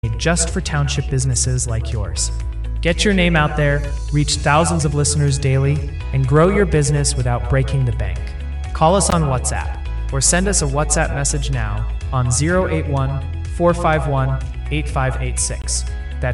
made just for township businesses like yours. Get your name out there, reach thousands of listeners daily, and grow your business without breaking the bank. Call us on WhatsApp or send us a WhatsApp message now on 081 451 8586.